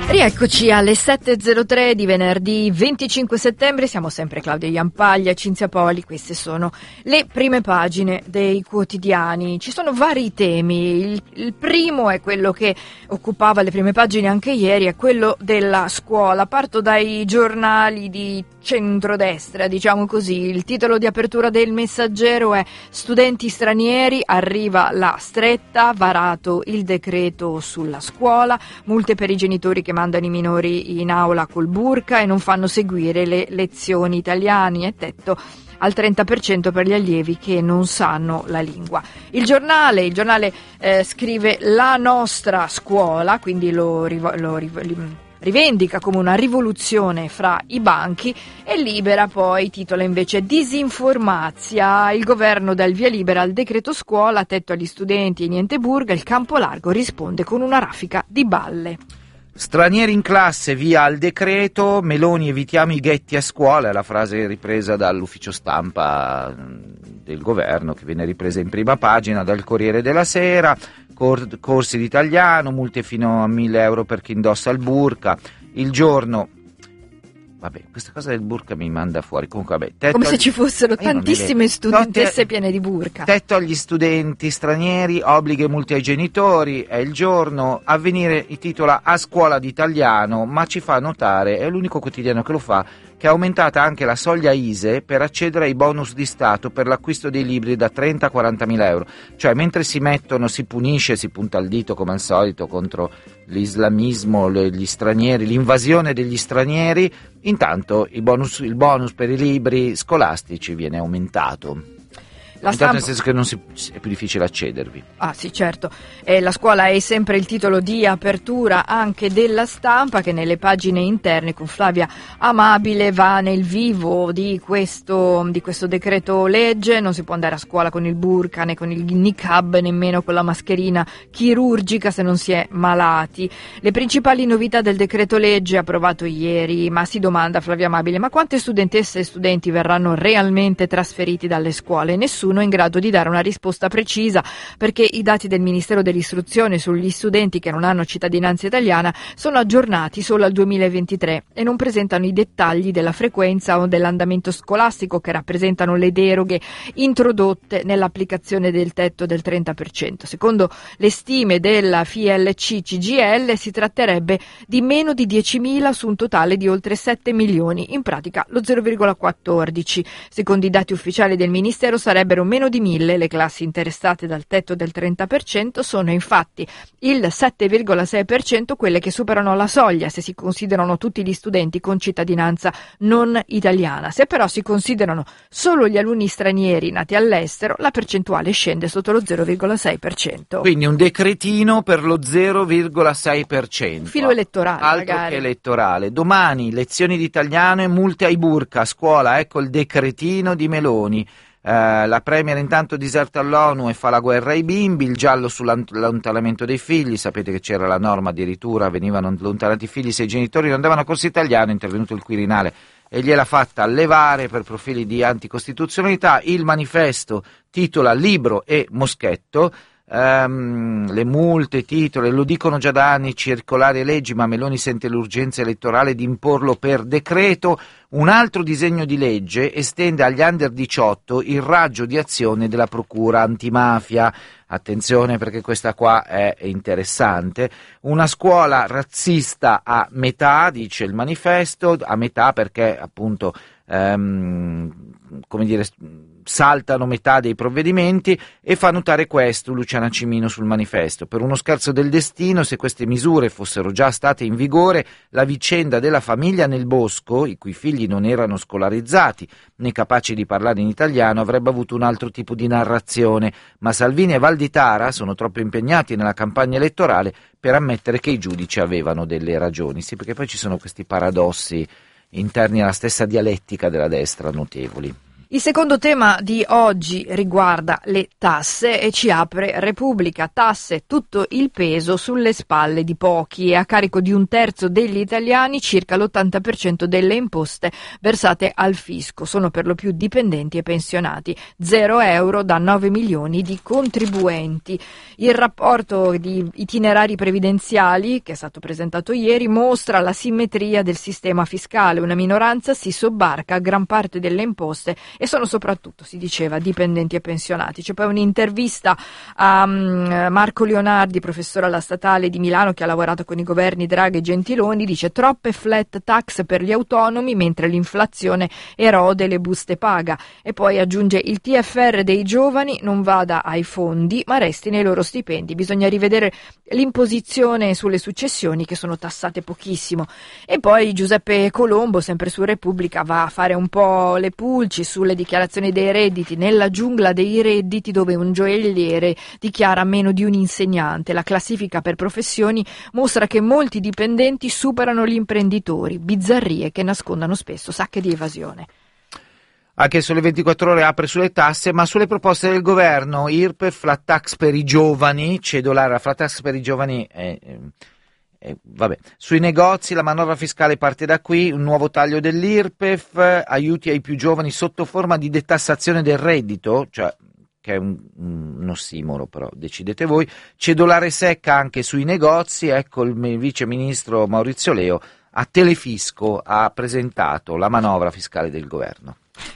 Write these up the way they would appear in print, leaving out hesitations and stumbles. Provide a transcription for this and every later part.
Rieccoci alle 7.03 di venerdì 25 settembre, siamo sempre Claudia Jampaglia, Cinzia Poli, queste sono le prime pagine dei quotidiani. Ci sono vari temi, il primo è quello che occupava le prime pagine anche ieri, è quello della scuola. Parto dai giornali di centrodestra, diciamo così. Il titolo di apertura del Messaggero è "Studenti stranieri, arriva la stretta, varato il decreto sulla scuola, multe per i genitori che mandano i minori in aula col burka e non fanno seguire le lezioni italiane, e tetto al 30% per gli allievi che non sanno la lingua". Il giornale scrive "La nostra scuola", quindi lo rivendica come una rivoluzione fra i banchi, e Libera poi titola invece "Disinformazia, il governo dà il via libera al decreto scuola, tetto agli studenti e niente burga, il campo largo risponde con una raffica di balle". Stranieri in classe, via al decreto, Meloni evitiamo i ghetti a scuola, è la frase ripresa dall'ufficio stampa del governo, che viene ripresa in prima pagina dal Corriere della Sera. Corsi di italiano, multe fino a 1.000 euro per chi indossa il burka. Il Giorno, vabbè, questa cosa del burka mi manda fuori. Comunque, vabbè, come se ci fossero tantissime studentesse piene di burka. Tetto agli studenti stranieri, obblighi e multe ai genitori, è Il Giorno. Avvenire titola "A scuola di italiano", ma ci fa notare, è l'unico quotidiano che lo fa, che è aumentata anche la soglia ISEE per accedere ai bonus di Stato per l'acquisto dei libri da 30 a 40.000 euro. Cioè, mentre si punisce, si punta il dito come al solito contro l'islamismo, gli stranieri, l'invasione degli stranieri, intanto il bonus per i libri scolastici viene aumentato. Nel senso che è più difficile accedervi. Ah sì, certo. La scuola è sempre il titolo di apertura anche della Stampa, che nelle pagine interne con Flavia Amabile va nel vivo di questo decreto legge. Non si può andare a scuola con il burka né con il niqab, nemmeno con la mascherina chirurgica se non si è malati. Le principali novità del decreto legge approvato ieri, ma si domanda Flavia Amabile: ma quante studentesse e studenti verranno realmente trasferiti dalle scuole? Nessuno è in grado di dare una risposta precisa, perché i dati del Ministero dell'Istruzione sugli studenti che non hanno cittadinanza italiana sono aggiornati solo al 2023 e non presentano i dettagli della frequenza o dell'andamento scolastico, che rappresentano le deroghe introdotte nell'applicazione del tetto del 30%. Secondo le stime della FILC-CGIL si tratterebbe di meno di 10.000 su un totale di oltre 7 milioni, in pratica lo 0,14. Secondo i dati ufficiali del Ministero sarebbero meno di 1.000 le classi interessate dal tetto del 30%, sono infatti il 7,6% quelle che superano la soglia se si considerano tutti gli studenti con cittadinanza non italiana. Se però si considerano solo gli alunni stranieri nati all'estero, la percentuale scende sotto lo 0,6%. Quindi un decretino per lo 0,6%. Filo elettorale, altro magari. Che elettorale. Domani lezioni di italiano e multe ai burka a scuola, ecco il decretino di Meloni. La premier intanto diserta all'ONU e fa la guerra ai bimbi. Il giallo sull'allontanamento dei figli, sapete che c'era la norma, addirittura venivano allontanati i figli se i genitori non andavano a corso italiano, è intervenuto il Quirinale e gliel'ha fatta levare per profili di anticostituzionalità. Il Manifesto titola "Libro e Moschetto", le multe, titoli, lo dicono già da anni circolari e leggi, ma Meloni sente l'urgenza elettorale di imporlo per decreto. Un altro disegno di legge estende agli under 18 il raggio di azione della procura antimafia. Attenzione, perché questa qua è interessante. Una scuola razzista a metà, dice il Manifesto, a metà perché appunto saltano metà dei provvedimenti, e fa notare questo Luciana Cimino sul Manifesto: per uno scherzo del destino, se queste misure fossero già state in vigore, la vicenda della famiglia nel bosco, i cui figli non erano scolarizzati né capaci di parlare in italiano, avrebbe avuto un altro tipo di narrazione, ma Salvini e Valditara sono troppo impegnati nella campagna elettorale per ammettere che i giudici avevano delle ragioni. Sì, perché poi ci sono questi paradossi interni alla stessa dialettica della destra notevoli. Il secondo tema di oggi riguarda le tasse e ci apre Repubblica. Tasse, tutto il peso sulle spalle di pochi e a carico di un terzo degli italiani circa l'80% delle imposte versate al fisco. Sono per lo più dipendenti e pensionati. 0 euro da 9 milioni di contribuenti. Il rapporto di itinerari previdenziali, che è stato presentato ieri, mostra la simmetria del sistema fiscale. Una minoranza si sobbarca a gran parte delle imposte e sono soprattutto, si diceva, dipendenti e pensionati. C'è poi un'intervista a Marco Leonardi, professore alla Statale di Milano, che ha lavorato con i governi Draghi e Gentiloni, dice: troppe flat tax per gli autonomi mentre l'inflazione erode le buste paga. E poi aggiunge: il TFR dei giovani non vada ai fondi ma resti nei loro stipendi, bisogna rivedere l'imposizione sulle successioni che sono tassate pochissimo. E poi Giuseppe Colombo, sempre su Repubblica, va a fare un po' le pulci sulle dichiarazioni dei redditi, nella giungla dei redditi dove un gioielliere dichiara meno di un insegnante. La classifica per professioni mostra che molti dipendenti superano gli imprenditori, bizzarrie che nascondono spesso sacche di evasione. Anche Sole 24 Ore apre sulle tasse, ma sulle proposte del governo. IRPEF, flat tax per i giovani, cedolare la flat tax per i giovani. Vabbè. Sui negozi la manovra fiscale parte da qui, un nuovo taglio dell'IRPEF, aiuti ai più giovani sotto forma di detassazione del reddito, cioè che è un ossimoro, però decidete voi. Cedolare secca anche sui negozi. Ecco, il vice ministro Maurizio Leo a Telefisco ha presentato la manovra fiscale del governo.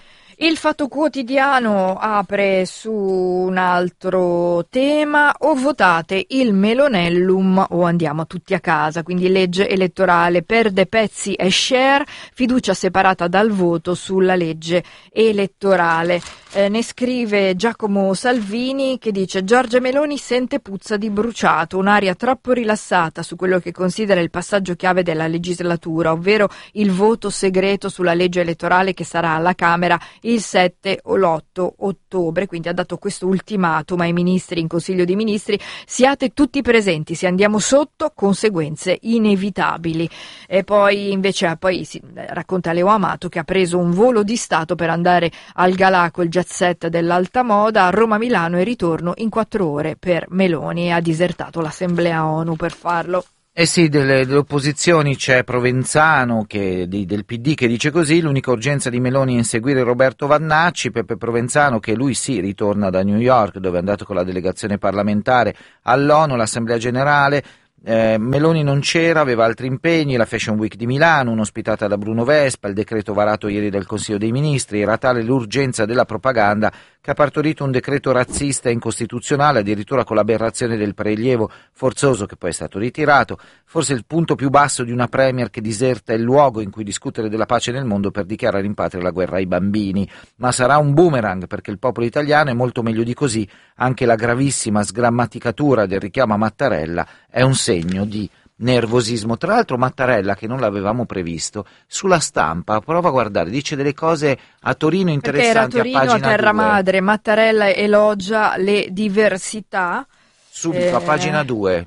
Il Fatto Quotidiano apre su un altro tema: o votate il Melonellum o andiamo tutti a casa. Quindi legge elettorale, perde pezzi e share, fiducia separata dal voto sulla legge elettorale. Ne scrive Giacomo Salvini, che dice: Giorgia Meloni sente puzza di bruciato, un'aria troppo rilassata su quello che considera il passaggio chiave della legislatura, ovvero il voto segreto sulla legge elettorale che sarà alla Camera il 7 o l'8 ottobre. Quindi ha dato questo ultimatum ai ministri in Consiglio dei Ministri: siate tutti presenti, se andiamo sotto conseguenze inevitabili. E poi invece racconta Leo Amato che ha preso un volo di Stato per andare al galà col jet set dell'alta moda a Roma-Milano e ritorno in 4 ore per Meloni, e ha disertato l'Assemblea ONU per farlo. Eh sì, delle opposizioni c'è Provenzano del PD che dice così: l'unica urgenza di Meloni è inseguire Roberto Vannacci. Peppe Provenzano, che lui sì ritorna da New York dove è andato con la delegazione parlamentare all'ONU, l'Assemblea Generale. Meloni non c'era, aveva altri impegni, la Fashion Week di Milano, un'ospitata da Bruno Vespa, il decreto varato ieri dal Consiglio dei Ministri. Era tale l'urgenza della propaganda che ha partorito un decreto razzista e incostituzionale, addirittura con l'aberrazione del prelievo forzoso che poi è stato ritirato. Forse il punto più basso di una premier che diserta il luogo in cui discutere della pace nel mondo per dichiarare in patria la guerra ai bambini. Ma sarà un boomerang, perché il popolo italiano è molto meglio di così. Anche la gravissima sgrammaticatura del richiamo a Mattarella è un segno di nervosismo. Tra l'altro Mattarella, che non l'avevamo previsto, sulla Stampa prova a guardare, dice delle cose a Torino interessanti. Perché era a Torino, a terra madre. Mattarella elogia le diversità. Subito a pagina 2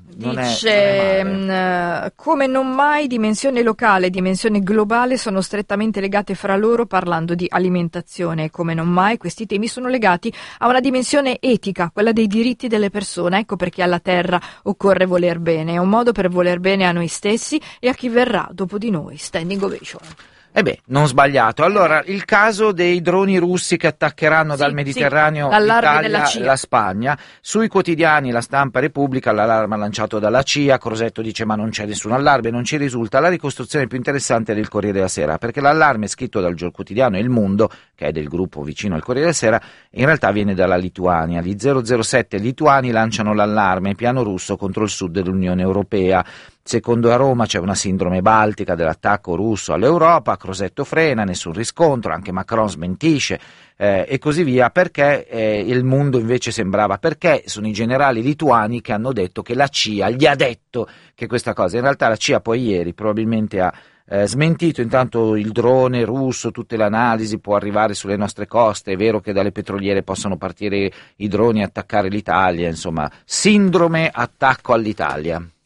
dice come non mai dimensione locale e dimensione globale sono strettamente legate fra loro, parlando di alimentazione, e come non mai questi temi sono legati a una dimensione etica, quella dei diritti delle persone. Ecco perché alla terra occorre voler bene, è un modo per voler bene a noi stessi e a chi verrà dopo di noi. Standing ovation. Non sbagliato. Allora, il caso dei droni russi che attaccheranno dal Mediterraneo l'Italia e la Spagna. Sui quotidiani La Stampa e Repubblica l'allarme lanciato dalla CIA. Crosetto dice: ma non c'è nessun allarme, non ci risulta. La ricostruzione più interessante è del Corriere della Sera, perché l'allarme scritto dal quotidiano Il Mondo, che è del gruppo vicino al Corriere della Sera, in realtà viene dalla Lituania. Gli 007 lituani lanciano l'allarme: piano russo contro il sud dell'Unione Europea. Secondo a Roma c'è una sindrome baltica dell'attacco russo all'Europa. Crosetto frena, nessun riscontro, anche Macron smentisce e così via, perché il mondo invece sembrava, perché sono i generali lituani che hanno detto che la CIA gli ha detto che questa cosa. In realtà la CIA poi ieri probabilmente ha smentito. Intanto il drone russo, tutte le analisi, può arrivare sulle nostre coste, è vero che dalle petroliere possono partire i droni e attaccare l'Italia, insomma, sindrome attacco all'Italia.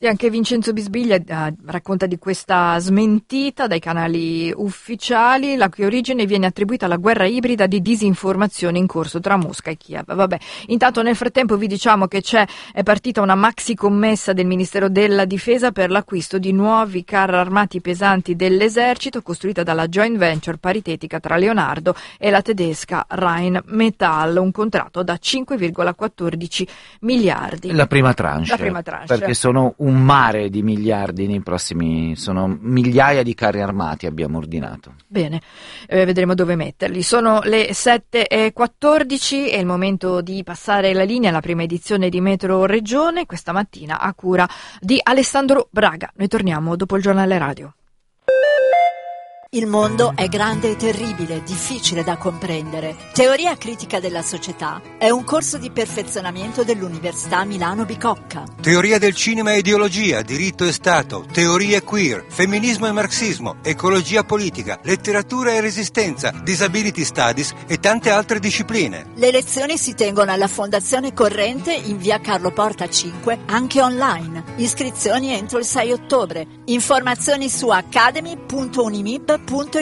E anche Vincenzo Bisbiglia racconta di questa smentita dai canali ufficiali, la cui origine viene attribuita alla guerra ibrida di disinformazione in corso tra Mosca e Kiev. Vabbè, intanto nel frattempo vi diciamo che è partita una maxi commessa del Ministero della Difesa per l'acquisto di nuovi carri armati pesanti dell'esercito, costruita dalla joint venture paritetica tra Leonardo e la tedesca Rheinmetall, un contratto da 5,14 miliardi. La prima tranche. Perché sono un mare di miliardi nei prossimi, sono migliaia di carri armati abbiamo ordinato. Bene, vedremo dove metterli. Sono le 7:14, è il momento di passare la linea alla prima edizione di Metro Regione, questa mattina a cura di Alessandro Braga. Noi torniamo dopo il giornale radio. Il mondo è grande e terribile, difficile da comprendere. Teoria critica della società è un corso di perfezionamento dell'Università Milano Bicocca. Teoria del cinema e ideologia, diritto e Stato, teorie queer, femminismo e marxismo, ecologia politica, letteratura e resistenza, disability studies e tante altre discipline. Le lezioni si tengono alla Fondazione Corrente in via Carlo Porta 5, anche online. Iscrizioni entro il 6 ottobre. Informazioni su academy.unimib.it.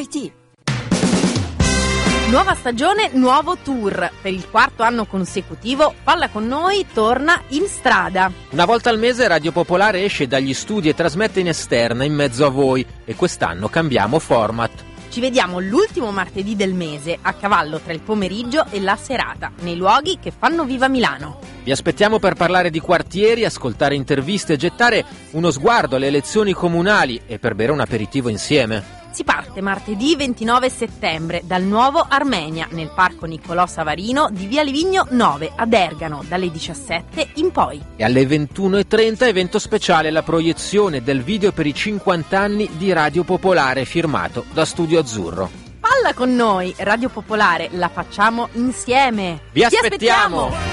Nuova stagione, nuovo tour. Per il 4º anno consecutivo Palla con noi torna in strada. Una volta al mese Radio Popolare esce dagli studi e trasmette in esterna in mezzo a voi, e quest'anno cambiamo format. Ci vediamo l'ultimo martedì del mese, a cavallo tra il pomeriggio e la serata, nei luoghi che fanno viva Milano. Vi aspettiamo per parlare di quartieri, ascoltare interviste, gettare uno sguardo alle elezioni comunali e per bere un aperitivo insieme. Si parte martedì 29 settembre dal nuovo Armenia, nel Parco Niccolò Savarino di Via Livigno 9 ad Ergano, dalle 17 in poi. E alle 21:30 evento speciale, la proiezione del video per i 50 anni di Radio Popolare firmato da Studio Azzurro. Palla con noi, Radio Popolare, la facciamo insieme. Vi aspettiamo!